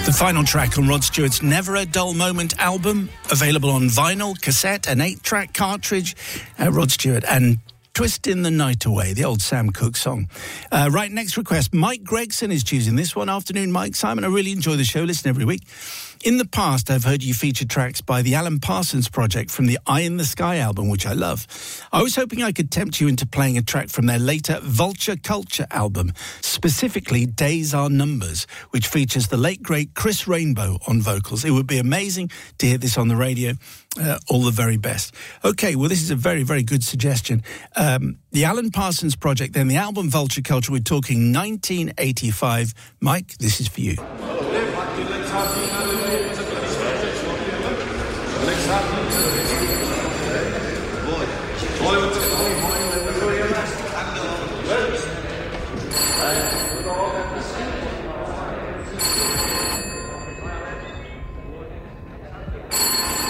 The final track on Rod Stewart's Never a Dull Moment album, available on vinyl, cassette and 8-track cartridge. Rod Stewart and Twist in the Night Away, the old Sam Cooke song. Right, next request. Mike Gregson is choosing this one. Afternoon, Mike. Simon, I really enjoy the show. Listen every week. In the past, I've heard you feature tracks by the Alan Parsons Project from the Eye in the Sky album, which I love. I was hoping I could tempt you into playing a track from their later Vulture Culture album, specifically Days Are Numbers, which features the late, great Chris Rainbow on vocals. It would be amazing to hear this on the radio. All the very best. Okay, well, this is a very, very good suggestion. The Alan Parsons Project, then the album Vulture Culture, we're talking 1985. Mike, this is for you. Boy,